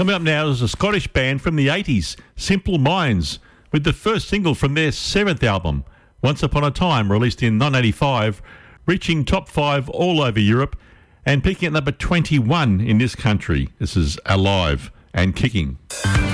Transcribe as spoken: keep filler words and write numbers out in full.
Coming up now is a Scottish band from the eighties, Simple Minds, with the first single from their seventh album, Once Upon a Time, released in nineteen eighty-five, reaching top five all over Europe and peaking at number twenty-one in this country. This is Alive and Kicking.